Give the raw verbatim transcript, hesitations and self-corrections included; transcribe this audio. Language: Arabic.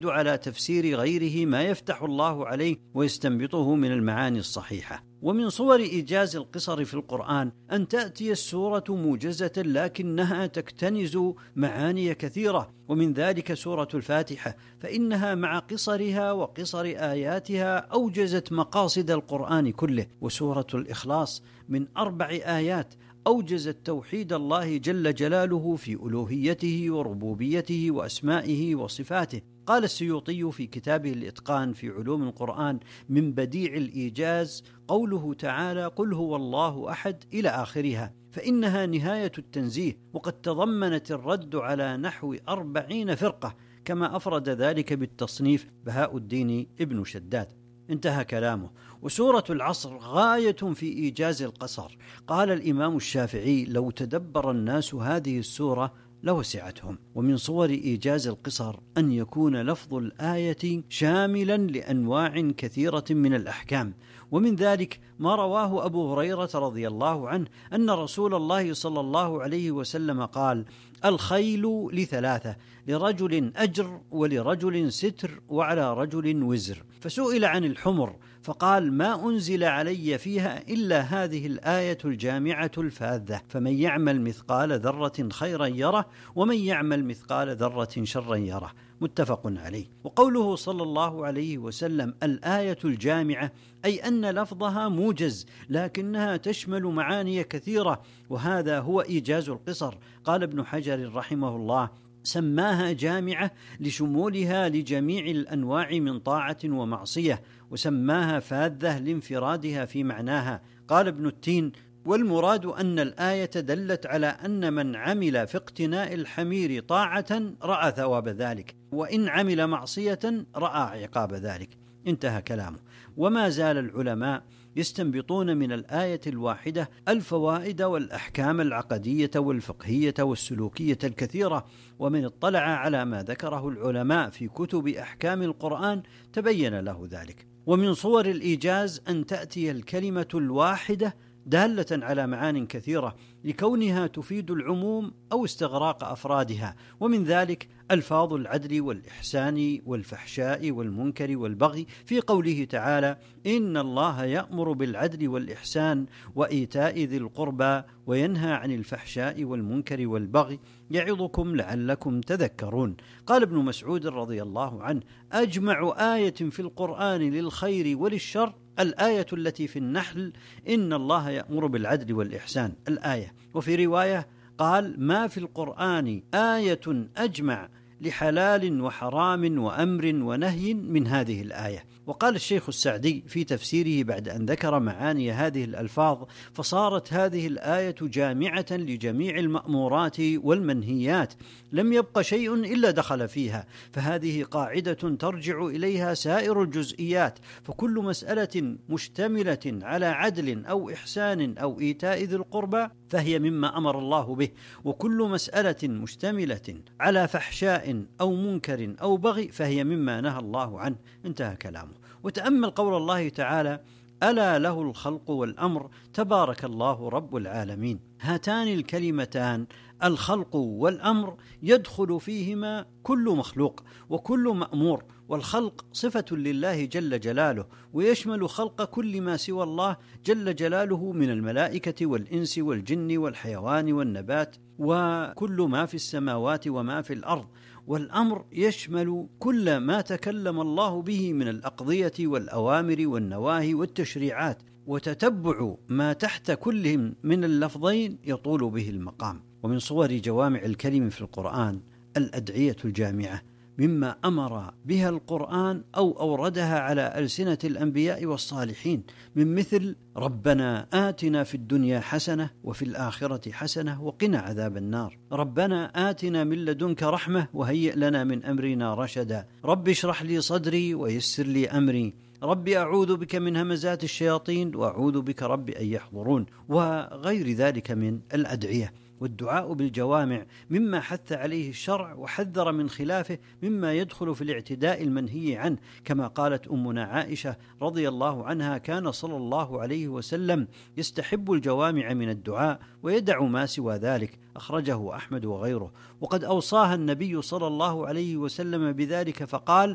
على تفسير غيره ما يفتح الله عليه ويستنبطه من المعاني الصحيحة. ومن صور إيجاز القصر في القرآن أن تأتي السورة موجزة لكنها تكتنز معاني كثيرة، ومن ذلك سورة الفاتحة، فإنها مع قصرها وقصر آياتها أوجزت مقاصد القرآن كله. وسورة الإخلاص من أربع آيات أوجزت توحيد الله جل جلاله في ألوهيته وربوبيته وأسمائه وصفاته. قال السيوطي في كتابه الإتقان في علوم القرآن: من بديع الإيجاز قوله تعالى: قل هو الله أحد إلى آخرها، فإنها نهاية التنزيه، وقد تضمنت الرد على نحو أربعين فرقة، كما أفرد ذلك بالتصنيف بهاء الدين ابن شداد. انتهى كلامه. وسورة العصر غاية في إيجاز القصر. قال الإمام الشافعي: لو تدبر الناس هذه السورة لوسعتهم. ومن صور إيجاز القصر أن يكون لفظ الآية شاملا لأنواع كثيرة من الأحكام، ومن ذلك ما رواه أبو هريرة رضي الله عنه أن رسول الله صلى الله عليه وسلم قال: الخيل لثلاثة، لرجل أجر، ولرجل ستر، وعلى رجل وزر. فسئل عن الحمر فقال: ما أنزل علي فيها إلا هذه الآية الجامعة الفاذة، فمن يعمل مثقال ذرة خيرا يره، ومن يعمل مثقال ذرة شرا يره. متفق عليه. وقوله صلى الله عليه وسلم الآية الجامعة، أي أن لفظها موجز لكنها تشمل معاني كثيرة، وهذا هو إيجاز القصر. قال ابن حجر رحمه الله: سماها جامعة لشمولها لجميع الأنواع من طاعة ومعصية، وسماها فاذة لانفرادها في معناها. قال ابن التين: والمراد أن الآية دلت على أن من عمل في اقتناء الحمير طاعة رأى ثواب ذلك، وإن عمل معصية رأى عقاب ذلك. انتهى كلامه. وما زال العلماء يستنبطون من الآية الواحدة الفوائد والأحكام العقدية والفقهية والسلوكية الكثيرة، ومن اطلع على ما ذكره العلماء في كتب أحكام القرآن تبين له ذلك. ومن صور الإيجاز أن تأتي الكلمة الواحدة دالة على معان كثيرة لكونها تفيد العموم أو استغراق أفرادها، ومن ذلك ألفاظ العدل والإحسان والفحشاء والمنكر والبغي في قوله تعالى: إن الله يأمر بالعدل والإحسان وإيتاء ذي القربى وينهى عن الفحشاء والمنكر والبغي يعظكم لعلكم تذكرون. قال ابن مسعود رضي الله عنه: أجمع آية في القرآن للخير وللشر الآية التي في النحل: إن الله يأمر بالعدل والإحسان، الآية. وفي رواية قال: ما في القرآن آية أجمع لحلال وحرام وأمر ونهي من هذه الآية. وقال الشيخ السعدي في تفسيره بعد أن ذكر معاني هذه الألفاظ: فصارت هذه الآية جامعة لجميع المأمورات والمنهيات، لم يبق شيء إلا دخل فيها، فهذه قاعدة ترجع إليها سائر الجزئيات، فكل مسألة مشتملة على عدل أو إحسان أو إيتاء ذي القربى فهي مما أمر الله به، وكل مسألة مشتملة على فحشاء أو منكر أو بغي فهي مما نهى الله عنه. انتهى كلامه. وتأمل قول الله تعالى: ألا له الخلق والأمر تبارك الله رب العالمين. هاتان الكلمتان الخلق والأمر يدخل فيهما كل مخلوق وكل مأمور، والخلق صفة لله جل جلاله، ويشمل خلق كل ما سوى الله جل جلاله من الملائكة والإنس والجن والحيوان والنبات وكل ما في السماوات وما في الأرض. والأمر يشمل كل ما تكلم الله به من الأقضية والأوامر والنواهي والتشريعات، وتتبع ما تحت كل من اللفظين يطول به المقام. ومن صور جوامع الكلم في القرآن الأدعية الجامعة، مما أمر بها القرآن أو أوردها على ألسنة الأنبياء والصالحين، من مثل: ربنا آتنا في الدنيا حسنة وفي الآخرة حسنة وقنا عذاب النار، ربنا آتنا من لدنك رحمة وهيئ لنا من أمرنا رشدا، رب اشرح لي صدري ويسر لي أمري، ربي أعوذ بك من همزات الشياطين وأعوذ بك رب أن يحضرون، وغير ذلك من الأدعية. والدعاء بالجوامع مما حث عليه الشرع وحذر من خلافه، مما يدخل في الاعتداء المنهي عنه، كما قالت أمنا عائشة رضي الله عنها: كان صلى الله عليه وسلم يستحب الجوامع من الدعاء ويدع ما سوى ذلك. أخرجه أحمد وغيره. وقد أوصاها النبي صلى الله عليه وسلم بذلك فقال: